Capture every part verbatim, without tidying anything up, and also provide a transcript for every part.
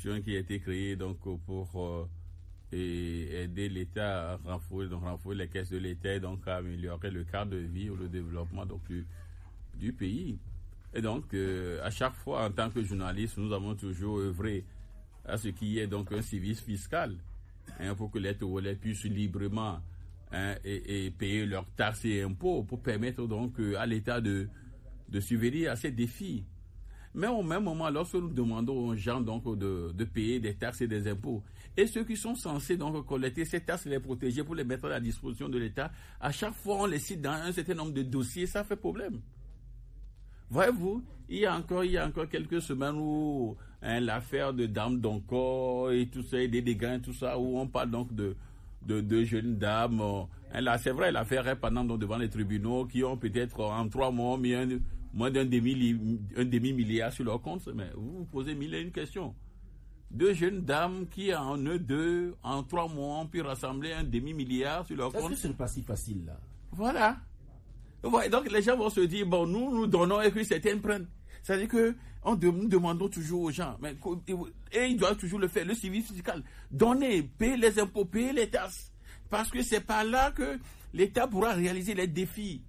institution qui a été créée donc pour euh, et aider l'État à renforcer, donc renforcer les caisses de l'État, donc à améliorer le cadre de vie ou le développement donc du, du pays. Et donc euh, à chaque fois en tant que journaliste, nous avons toujours œuvré à ce qu'il y ait donc un service fiscal, hein, pour que les Togolais puissent librement, hein, et, et payer leurs taxes et impôts pour permettre donc euh, à l'État de de subvenir à ces défis. Mais au même moment, lorsque nous demandons aux gens donc de, de payer des taxes et des impôts, et ceux qui sont censés donc collecter ces taxes et les protéger pour les mettre à la disposition de l'État, à chaque fois on les cite dans un certain nombre de dossiers, ça fait problème. Voyez-vous, il y a encore, il y a encore quelques semaines où hein, l'affaire de Dame Donko et tout ça, et des dégâts et tout ça, où on parle donc de de, de jeunes dames. Hein, là, c'est vrai, l'affaire est pendant donc devant les tribunaux qui ont peut-être en trois mois mis un, moins d'un demi, un demi-milliard sur leur compte. Mais vous vous posez mille et une questions. Deux jeunes dames qui, en eux deux, en trois mois, ont pu rassembler un demi-milliard sur leur compte. Est-ce que ce n'est pas si facile, là? Voilà. Ouais, donc les gens vont se dire, bon, nous, nous donnons et puis certains prennent. C'est-à-dire que on de, nous demandons toujours aux gens, mais, et ils doivent toujours le faire, le service fiscal. Donner, payer les impôts, payer les taxes. Parce que c'est par là que l'État pourra réaliser les défis.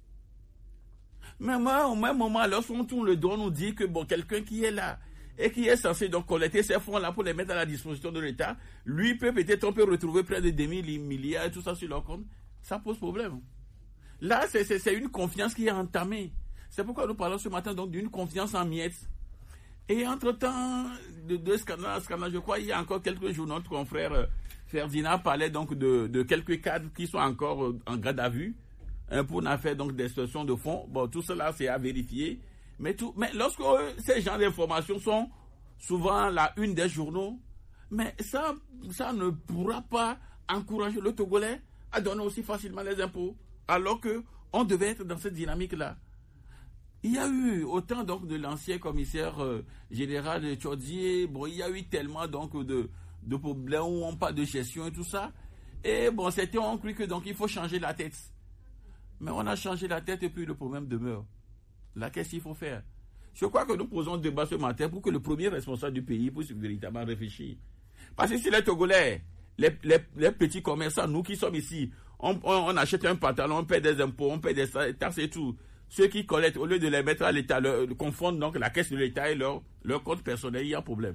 Mais moi, au même moment, lorsqu'on tourne le dos, on nous dit que bon, quelqu'un qui est là et qui est censé donc collecter ces fonds-là pour les mettre à la disposition de l'État, lui peut peut-être, on peut retrouver près de deux mille milliards et tout ça sur leur compte. Ça pose problème. Là, c'est, c'est, c'est une confiance qui est entamée. C'est pourquoi nous parlons ce matin donc d'une confiance en miettes. Et entre-temps, de, de scandale à scandale, je crois, il y a encore quelques jours, notre confrère euh, Ferdinand parlait donc de, de quelques cadres qui sont encore euh, en garde à vue, hein, pour en faire donc des situations de fonds. Bon, tout cela, c'est à vérifier. Mais tout, mais lorsque euh, ces genres d'informations sont souvent la une des journaux, mais ça, ça ne pourra pas encourager le Togolais à donner aussi facilement les impôts, alors que on devait être dans cette dynamique-là. Il y a eu autant donc de l'ancien commissaire euh, général de Tchordier, bon, il y a eu tellement donc de, de problèmes où on parle de gestion et tout ça. Et bon, c'était, on cru que donc il faut changer la tête. Mais on a changé la tête et puis le problème demeure. Là, qu'est-ce qu'il faut faire? Je crois que nous posons un débat ce matin pour que le premier responsable du pays puisse véritablement réfléchir. Parce que si les Togolais, les, les, les petits commerçants, nous qui sommes ici, on, on, on achète un pantalon, on paie des impôts, on paie des taxes et tout. Ceux qui collectent, au lieu de les mettre à l'État, le, confondent donc la caisse de l'État et leur, leur compte personnel, il y a un problème.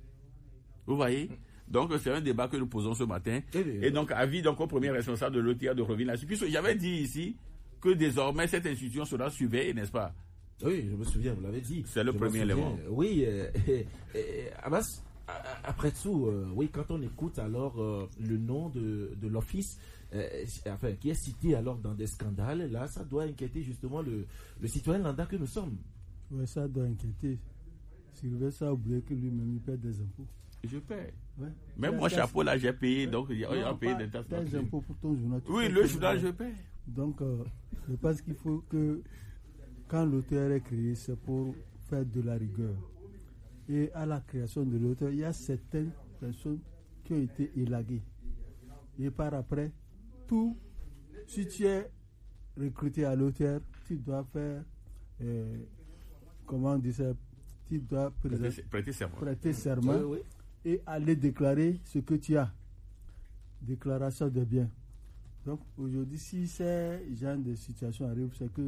Vous voyez? Donc, c'est un débat que nous posons ce matin. Et donc, avis donc au premier responsable de l'O T A de revenir là-dessus. Puisque j'avais dit ici que désormais, cette institution sera surveillée, n'est-ce pas? Oui, je me souviens, vous l'avez dit. C'est le je premier élément. Oui, euh, euh, euh, Abbas, après tout, euh, oui, quand on écoute alors euh, le nom de, de l'office, euh, enfin, qui est cité alors dans des scandales, là, ça doit inquiéter justement le, le citoyen lambda que nous sommes. Oui, ça doit inquiéter. Sylvestre a oublié que lui-même, il paie des impôts. Je paie. Ouais. Même mon chapeau, là, j'ai payé, donc il y a payé des taxes. Des impôts pour ton journal. Oui, le journal, je paie. Donc, euh, je pense qu'il faut que, quand l'auteur est créé, c'est pour faire de la rigueur. Et à la création de l'auteur, il y a certaines personnes qui ont été élaguées. Et par après, tout, si tu es recruté à l'auteur, tu dois faire, euh, comment on dit ça, tu dois prêter, prêter serment, prêter serment oui, oui. Et aller déclarer ce que tu as. Déclaration de biens. Donc aujourd'hui, si ces genre de situations arrivent, c'est que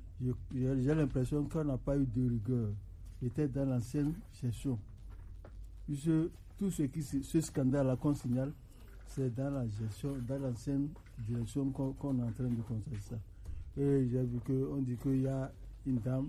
j'ai l'impression qu'on n'a pas eu de rigueur. Était dans l'ancienne gestion. Puisque tout ce qui ce scandale-là qu'on signale, c'est dans la gestion, dans l'ancienne direction qu'on, qu'on est en train de constater ça. Et j'ai vu qu'on dit qu'il y a une dame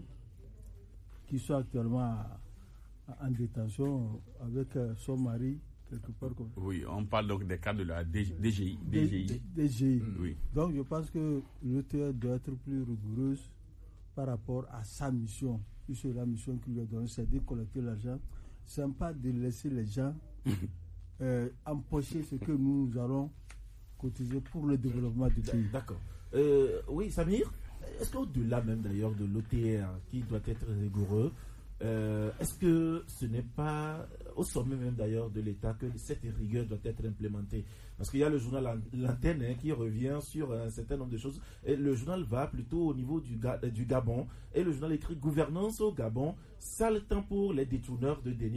qui soit actuellement à, à, en détention avec son mari quelque part comme... Oui, on parle donc des cas de la D G I. D G I. D G I. Mmh, oui. Donc je pense que l'auteur doit être plus rigoureuse par rapport à sa mission. Puisque la mission qu'il lui a donnée, c'est de collecter l'argent. Ce n'est pas de laisser les gens euh, empocher ce que nous allons cotiser pour le développement du pays. D'accord. Euh, oui, Samir, est-ce qu'au-delà même d'ailleurs de l'O T R qui doit être rigoureux, euh, est-ce que ce n'est pas au sommet même d'ailleurs de l'État que cette rigueur doit être implémentée? Parce qu'il y a le journal L'Antenne hein, qui revient sur un certain nombre de choses. Et le journal va plutôt au niveau du, Ga- du Gabon. Et le journal écrit « Gouvernance au Gabon, sale temps pour les détourneurs de deniers publics ».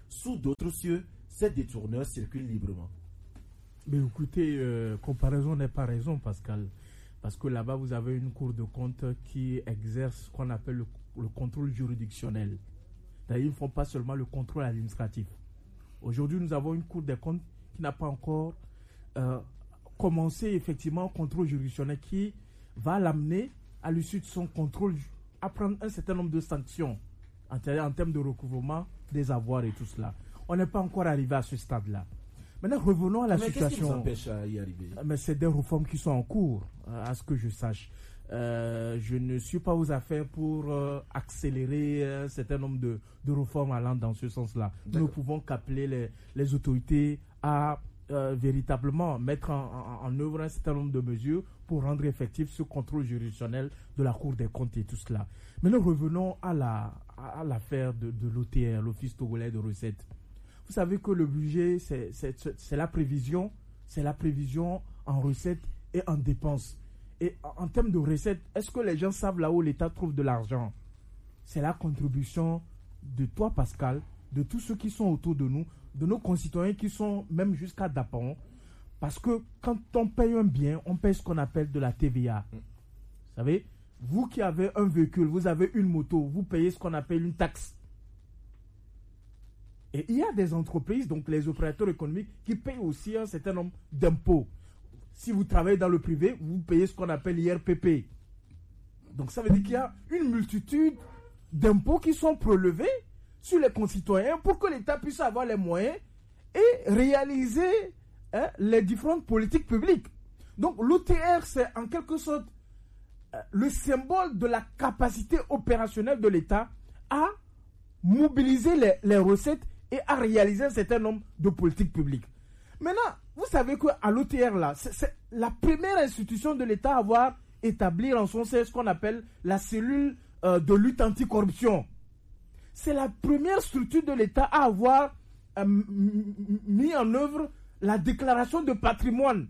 sous d'autres cieux, ces détourneurs circulent librement. Mais écoutez, euh, comparaison n'est pas raison, Pascal. Parce que là-bas, vous avez une cour de compte qui exerce ce qu'on appelle le, le contrôle juridictionnel. D'ailleurs, ils ne font pas seulement le contrôle administratif. Aujourd'hui, nous avons une cour des comptes qui n'a pas encore euh, commencé effectivement un contrôle juridictionnel qui va l'amener à l'issue de son contrôle à prendre un certain nombre de sanctions en, ter- en termes de recouvrement des avoirs et tout cela. On n'est pas encore arrivé à ce stade-là. Maintenant, revenons à la Mais situation. Qu'est-ce qui nous empêche à y arriver? Mais c'est des réformes qui sont en cours, à ce que je sache. Euh, je ne suis pas aux affaires pour euh, accélérer un certain nombre de, de réformes allant dans ce sens-là. D'accord. Nous ne pouvons qu'appeler les, les autorités à euh, véritablement mettre en, en, en œuvre un certain nombre de mesures pour rendre effectif ce contrôle juridictionnel de la Cour des comptes et tout cela. Maintenant, revenons à, la, à, à l'affaire de, de l'O T R, l'Office togolais de recettes. Vous savez que le budget, c'est, c'est, c'est la prévision, c'est la prévision en recettes et en dépenses. Et en, en termes de recettes, est-ce que les gens savent là où l'État trouve de l'argent? C'est la contribution de toi, Pascal, de tous ceux qui sont autour de nous, de nos concitoyens qui sont même jusqu'à Dapon. Parce que quand on paye un bien, on paye ce qu'on appelle de la T V A. Vous savez, vous qui avez un véhicule, vous avez une moto, vous payez ce qu'on appelle une taxe. Et il y a des entreprises, donc les opérateurs économiques, qui payent aussi un certain nombre d'impôts. Si vous travaillez dans le privé, vous payez ce qu'on appelle I R P P. Donc ça veut dire qu'il y a une multitude d'impôts qui sont prélevés sur les concitoyens pour que l'État puisse avoir les moyens et réaliser hein, les différentes politiques publiques. Donc l'O T R, c'est en quelque sorte euh, le symbole de la capacité opérationnelle de l'État à mobiliser les, les recettes et à réaliser un certain nombre de politiques publiques. Maintenant, vous savez qu'à l'O T R, là, c'est, c'est la première institution de l'État à avoir établi en son sein ce qu'on appelle la cellule euh, de lutte anticorruption. C'est la première structure de l'État à avoir euh, m- m- mis en œuvre la déclaration de patrimoine.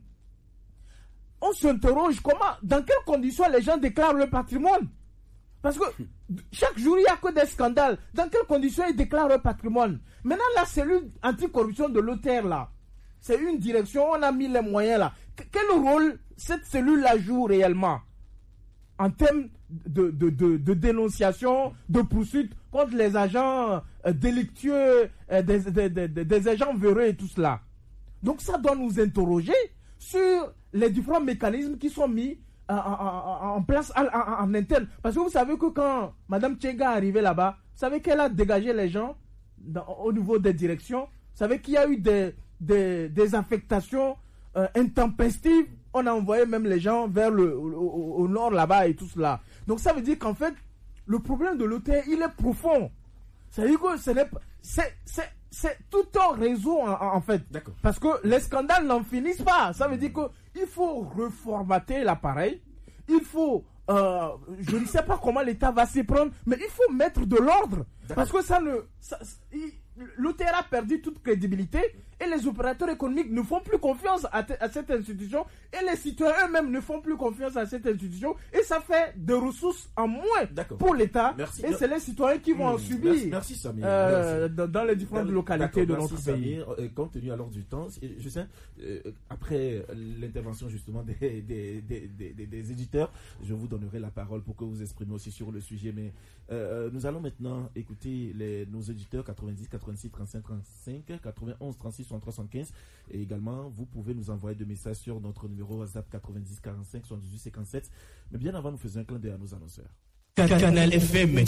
On s'interroge comment, dans quelles conditions les gens déclarent le patrimoine? Parce que chaque jour, il n'y a que des scandales. Dans quelles conditions ils déclarent leur patrimoine? Maintenant, la cellule anticorruption de l'O T R, là, c'est une direction, on a mis les moyens là. Quel rôle cette cellule-là joue réellement en termes de, de, de, de dénonciation, de poursuite contre les agents euh, délictueux, euh, des, des, des, des agents véreux et tout cela? Donc ça doit nous interroger sur les différents mécanismes qui sont mis En, en, en place en, en, en interne. Parce que vous savez que quand Mme Tchenga est arrivée là-bas, vous savez qu'elle a dégagé les gens dans, au niveau des directions. Vous savez qu'il y a eu des, des, des affectations euh, intempestives. On a envoyé même les gens vers le au, au nord là-bas et tout cela. Donc ça veut dire qu'en fait, le problème de l'O T R, il est profond. Ça veut dire que ce n'est pas... C'est, c'est, c'est tout un réseau en, en fait. D'accord. Parce que les scandales n'en finissent pas. Ça veut dire qu'il faut reformater l'appareil. Il faut... Euh, je ne sais pas comment l'État va s'y prendre, mais il faut mettre de l'ordre. D'accord. Parce que ça ne... Ça, il, l'O T R a perdu toute crédibilité et les opérateurs économiques ne font plus confiance à, te, à cette institution et les citoyens eux-mêmes ne font plus confiance à cette institution et ça fait des ressources en moins D'accord. pour l'État. Merci. Et c'est les citoyens qui vont mmh. en subir merci, merci, Samir. Euh, merci. Dans, dans les différentes localités de notre pays. Samir, euh, compte tenu alors du temps, je sais, euh, après l'intervention justement des, des, des, des, des, des éditeurs, je vous donnerai la parole pour que vous exprimez aussi sur le sujet, mais euh, nous allons maintenant écouter les, nos éditeurs quatre-vingt-dix, quatre-vingt-six, trente-cinq, trente-cinq, quatre-vingt-onze, trente-six, soixante-trois, soixante-quinze et également vous pouvez nous envoyer des messages sur notre numéro WhatsApp quatre-vingt-dix, quarante-cinq, soixante-dix-huit, cinquante-sept. Mais bien avant, nous faisons un clin d'œil à nos annonceurs. Canal F M.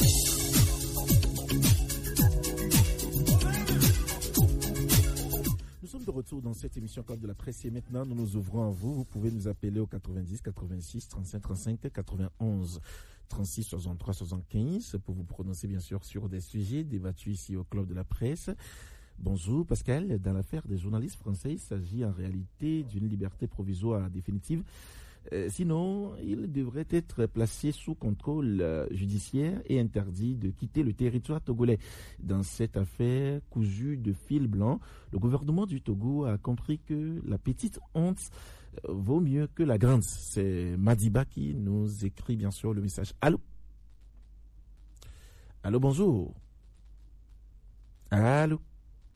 Nous sommes de retour dans cette émission Code de la Presse et maintenant nous nous ouvrons à vous. Vous pouvez nous appeler au quatre-vingt-dix, quatre-vingt-six, trente-cinq, trente-cinq, quatre-vingt-onze, trente-six, soixante-trois, soixante-quinze pour vous prononcer bien sûr sur des sujets débattus ici au Club de la Presse. Bonjour Pascal, dans l'affaire des journalistes français, il s'agit en réalité d'une liberté provisoire définitive. Euh, sinon, il devrait être placé sous contrôle euh, judiciaire et interdit de quitter le territoire togolais. Dans cette affaire cousue de fil blanc, le gouvernement du Togo a compris que la petite honte euh, vaut mieux que la grande. C'est Madiba qui nous écrit bien sûr le message. Allô? Allô, bonjour. Allô?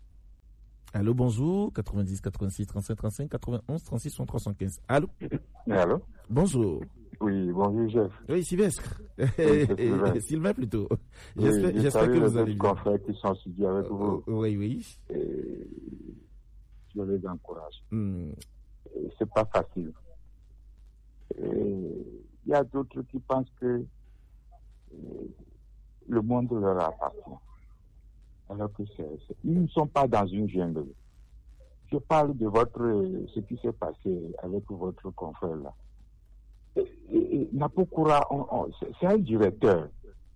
Allô, bonjour, quatre-vingt-dix, quatre-vingt-six, trente-cinq, trente-cinq, quatre-vingt-onze, trente-six, soixante-trois, soixante-quinze. Allô? Allô? Bonjour. Oui, bonjour, Jeff. Oui, Sylvestre. Oui, c'est Sylvain. Sylvain plutôt. Oui, J'espère, j'espère que vous allez bien. confrères qui sont suivis avec vous. Euh, oui, oui. Et je les encourage. Hmm. Et c'est pas facile. Et il y a d'autres qui pensent que euh, le monde leur appartient. Alors que c'est, c'est, ils ne sont pas dans une jungle. Je parle de votre, ce qui s'est passé avec votre confrère là. Et, et, et Napokura, on, on, c'est, c'est un directeur.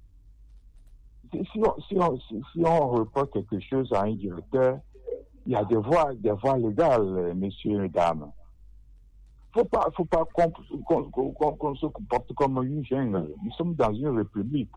Si, si, on, si, on, si, si on reporte quelque chose à un directeur, il y a des voies, des voies légales, messieurs et dames. Faut pas, faut pas qu'on, qu'on, qu'on, qu'on se comporte comme une jungle. Nous sommes dans une république.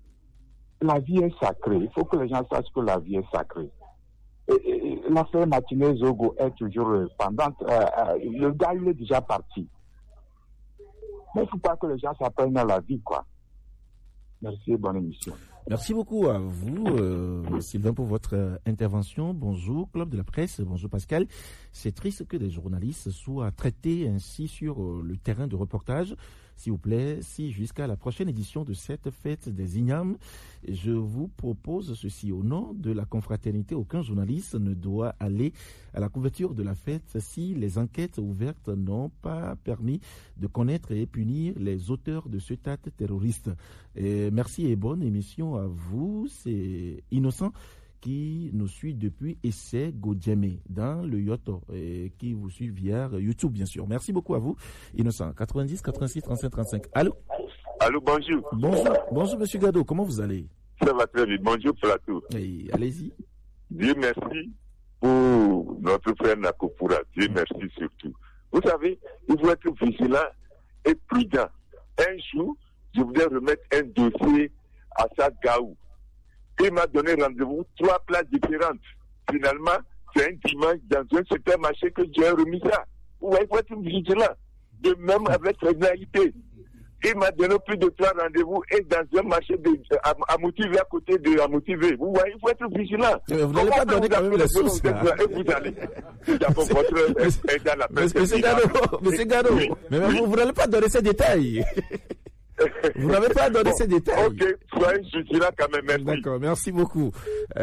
La vie est sacrée. Il faut que les gens sachent que la vie est sacrée. Et, et, l'affaire Martinez Zogo est toujours pendante. Euh, euh, le gars, il est déjà parti. Mais il ne faut pas que les gens s'apprennent à la vie, quoi. Merci et bonne émission. Merci beaucoup à vous, euh, Sylvain, pour votre euh, intervention. Bonjour, Club de la Presse. Bonjour, Pascal. C'est triste que des journalistes soient traités ainsi sur euh, le terrain de reportage. S'il vous plaît, si jusqu'à la prochaine édition de cette fête des Ignames, je vous propose ceci. Au nom de la confraternité, aucun journaliste ne doit aller à la couverture de la fête si les enquêtes ouvertes n'ont pas permis de connaître et punir les auteurs de cet acte terroriste. Et merci et bonne émission à vous. C'est Innocent qui nous suit depuis Essai Godjamé dans le Yoto et qui vous suit via YouTube, bien sûr. Merci beaucoup à vous, Innocent. quatre-vingt-dix, quatre-vingt-six, trente-cinq, trente-cinq. Allô? Allô, bonjour. Bonjour, bonjour, monsieur Gado. Comment vous allez? Ça va très bien. Bonjour, Plateau. Et allez-y. Dieu merci pour notre frère Nakopura. Dieu merci surtout. Vous savez, il faut être vigilant et prudent. Un jour, je voulais remettre un dossier à Sagaou. Il m'a donné rendez-vous, trois places différentes. Finalement, c'est un dimanche dans un supermarché que j'ai remis ça. Ouais, il faut être vigilant. De même avec réalité. Il m'a donné plus de trois rendez-vous et dans un marché de, à, à motiver à côté de à motiver. Vous voyez, il faut être vigilant. Mais vous n'allez pas donner quand même les sources, là. Et vous allez. D'abord, votre aide à la personne. Monsieur Gado, monsieur Gado, mais vous, vous n'allez pas donner ces détails. Vous n'avez pas donné bon, ces détails. Ok, soyez vigilant quand même, merci. D'accord, merci beaucoup.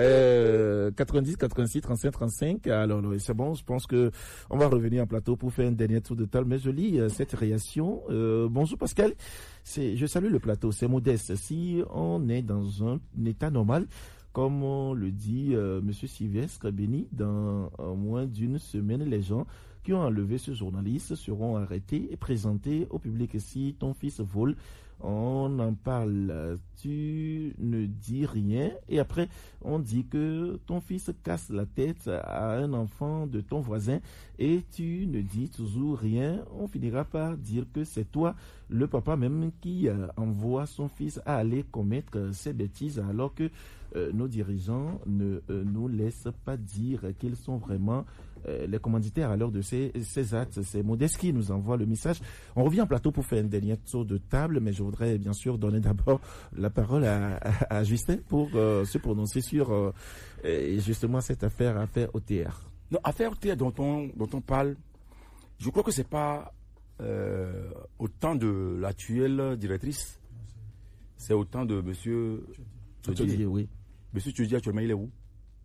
Euh, quatre-vingt-dix, quatre-vingt-six, trente-cinq, trente-cinq. Alors, c'est bon, je pense que on va revenir en plateau pour faire un dernier tour de table. Mais je lis euh, cette réaction. Euh, bonjour Pascal. C'est, je salue le plateau, c'est modeste. Si on est dans un état normal, comme on le dit euh, Monsieur Sylvestre Béni, dans euh, moins d'une semaine, les gens qui ont enlevé ce journaliste seront arrêtés et présentés au public. Si ton fils vole, on en parle, tu ne dis rien et après on dit que ton fils casse la tête à un enfant de ton voisin et tu ne dis toujours rien. On finira par dire que c'est toi, le papa même, qui euh, envoie son fils à aller commettre ces bêtises alors que euh, nos dirigeants ne euh, nous laissent pas dire qu'ils sont vraiment euh, les commanditaires à l'heure de ces, ces actes. C'est Modeste qui nous envoie le message. On revient en plateau pour faire un dernier tour de table, mais je voudrais bien sûr donner d'abord la parole à, à, à Justin pour euh, se prononcer sur euh, justement cette affaire, affaire O T R. Non, affaire O T R dont on, dont on parle, je crois que c'est pas euh, au temps de l'actuelle directrice, c'est au temps de monsieur Tchodié, oui. Monsieur Tchodié, actuellement, il est où?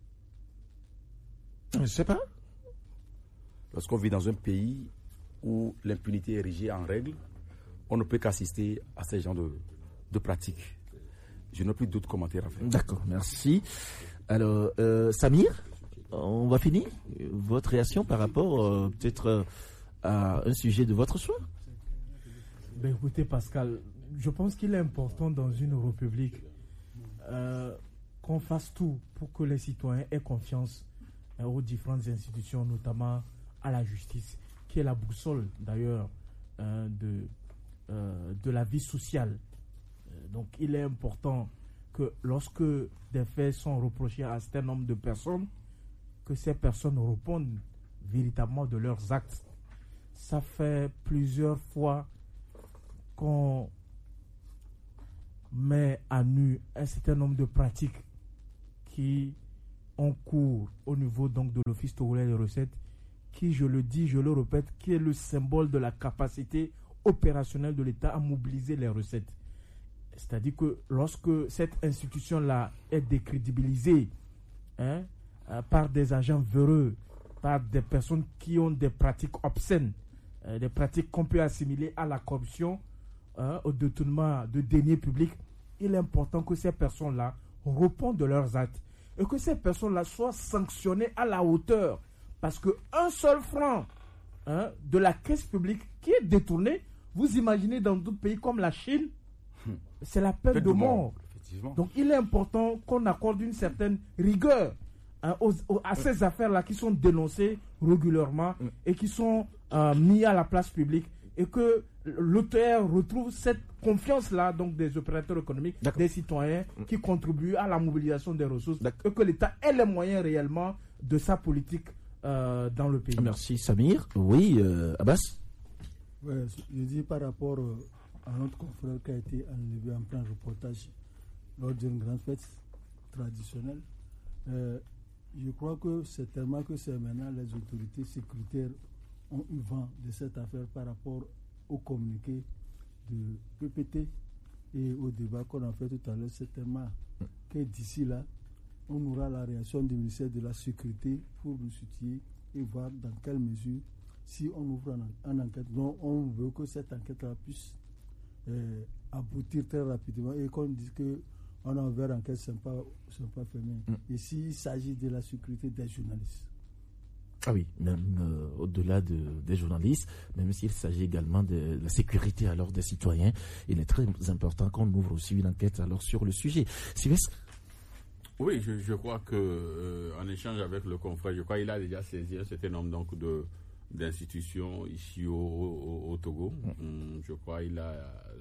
Je ne sais pas. Parce qu'on vit dans un pays où l'impunité est érigée en règle, on ne peut qu'assister à ces genres de, de pratiques. Je n'ai plus d'autres commentaires à faire. D'accord, merci. Alors, euh, Samir, on va finir. Votre réaction par rapport euh, peut-être euh, à un sujet de votre choix? Ben écoutez, Pascal, je pense qu'il est important dans une république euh, qu'on fasse tout pour que les citoyens aient confiance euh, aux différentes institutions, notamment à la justice, qui est la boussole d'ailleurs euh, de, euh, de la vie sociale. Euh, donc il est important que lorsque des faits sont reprochés à un certain nombre de personnes, que ces personnes répondent véritablement de leurs actes. Ça fait plusieurs fois qu'on met à nu un certain nombre de pratiques qui en cours au niveau donc de l'Office togolais des recettes, qui, je le dis, je le répète, qui est le symbole de la capacité opérationnelle de l'État à mobiliser les recettes. C'est-à-dire que lorsque cette institution-là est décrédibilisée hein, euh, par des agents véreux, par des personnes qui ont des pratiques obscènes, euh, des pratiques qu'on peut assimiler à la corruption, euh, au détournement de deniers publics, il est important que ces personnes-là répondent de leurs actes et que ces personnes-là soient sanctionnées à la hauteur. Parce qu'un seul franc hein, de la caisse publique qui est détourné, vous imaginez dans d'autres pays comme la Chine, c'est la peine de, de mort. mort Donc il est important qu'on accorde une certaine rigueur hein, aux, aux, à ces affaires-là qui sont dénoncées régulièrement et qui sont euh, mises à la place publique, et que l'auteur retrouve cette confiance-là donc des opérateurs économiques, des citoyens qui contribuent à la mobilisation des ressources, et que l'État ait les moyens réellement de sa politique euh, dans le pays. Merci Samir. Oui, euh, Abbas. Ouais, je dis par rapport euh, à notre confrère qui a été enlevé en plein reportage lors d'une grande fête traditionnelle. Euh, je crois que c'est tellement que c'est maintenant les autorités sécuritaires ont eu vent de cette affaire par rapport au communiqué de P P T et au débat qu'on a fait tout à l'heure. C'est tellement que d'ici là, on aura la réaction du ministère de la Sécurité pour nous soutenir et voir dans quelle mesure, si on ouvre une enquête, donc on veut que cette enquête-là puisse euh, aboutir très rapidement et qu'on dise qu'on a ouvert une enquête, ce n'est pas, pas fermé. Mm. Et s'il s'agit de la sécurité des journalistes. Ah oui, même euh, au-delà de, des journalistes, même s'il s'agit également de la sécurité alors des citoyens, il est très important qu'on ouvre aussi une enquête alors sur le sujet. Sylvestre? Oui, je, je crois que euh, en échange avec le confrère, je crois qu'il a déjà saisi un certain nombre donc de d'institutions ici au, au, au Togo. Mmh. Je crois qu'il a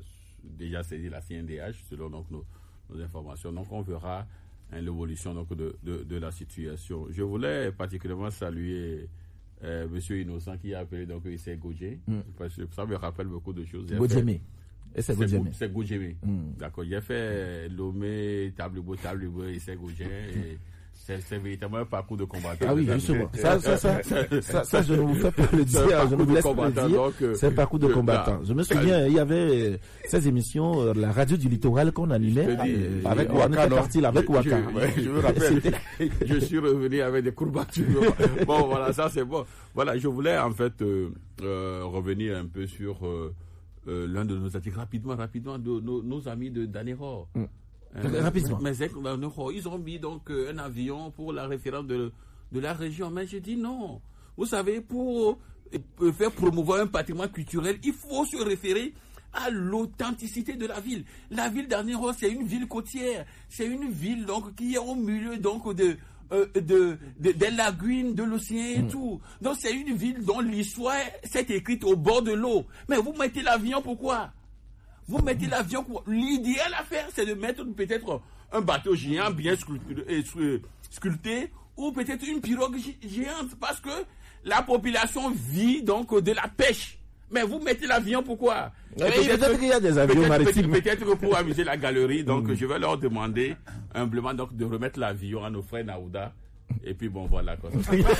déjà saisi la C N D H selon donc nos, nos informations. Donc on verra hein, l'évolution donc de, de, de la situation. Je voulais particulièrement saluer euh, Monsieur Innocent qui a appelé donc Issei Godje, mmh. parce que ça me rappelle beaucoup de choses. Godjeme. Et c'est Godjeme. C'est Godjeme. Mmh. D'accord. J'ai fait Lomé, Tablibo, Tablibo, Issei Godje et C'est, c'est véritablement un parcours de combattant. Ah oui, justement. Ça, ça, ça, ça, ça, ça, je ne vous fais pas le dire, je ne vous laisse pas le dire. Donc, euh, c'est un parcours de combattant. Je me souviens, il y avait ces émissions, euh, la radio du littoral qu'on animait euh, avec Waka, parti avec Waka. Je, je me rappelle, je suis revenu avec des courbatures. Bon, voilà, ça c'est bon. Voilà, je voulais en fait euh, euh, revenir un peu sur euh, euh, l'un de nos articles, rapidement, rapidement, de nos, nos amis de Danero. Mm. Euh, Rapidement. Mais, mais ils ont mis donc euh, un avion pour la référence de, de la région. Mais je dis non. Vous savez, pour euh, faire promouvoir un patrimoine culturel, il faut se référer à l'authenticité de la ville. La ville d'Anero, c'est une ville côtière. C'est une ville donc qui est au milieu donc de euh, de, de des lagunes, de l'océan et mmh. tout. Donc c'est une ville dont l'histoire s'est écrite au bord de l'eau. Mais vous mettez l'avion pourquoi? Vous mettez l'avion. L'idéal à faire, c'est de mettre peut-être un bateau géant bien sculpté, sculpté ou peut-être une pirogue géante parce que la population vit donc de la pêche. Mais vous mettez l'avion pourquoi? Peut-être, peut-être qu'il y a des avions peut-être, maritimes. Peut-être, peut-être pour amuser la galerie. Donc mmh. je vais leur demander humblement donc, de remettre l'avion à nos frères Naouda. Et puis bon, voilà quoi.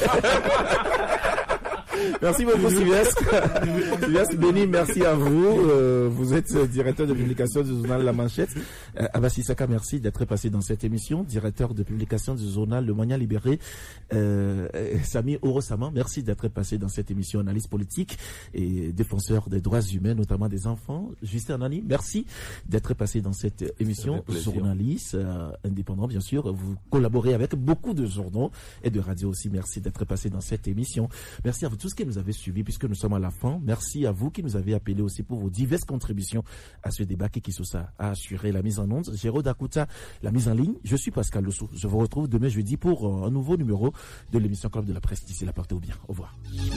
Merci beaucoup Sylvestre. Sylvestre Béni, merci à vous. Euh, vous êtes directeur de publication du journal La Manchette. Euh, Abbas Issaka, merci d'être passé dans cette émission. Directeur de publication du journal Le Moyen Libéré. Euh, Sami Orosama, merci d'être passé dans cette émission. Analyse politique et défenseur des droits humains, notamment des enfants. Justin Nani, merci d'être passé dans cette émission. Journaliste euh, indépendant, bien sûr. Vous collaborez avec beaucoup de journaux et de radios aussi. Merci d'être passé dans cette émission. Merci à vous tous qui nous avez suivis puisque nous sommes à la fin. Merci à vous qui nous avez appelés aussi pour vos diverses contributions à ce débat qui Kissoussa a assuré la mise en onde. Géraud Dakuta, la mise en ligne. Je suis Pascal Lossou. Je vous retrouve demain jeudi pour un nouveau numéro de l'émission Club de la Presse. D'ici là, portez-vous bien. Au revoir.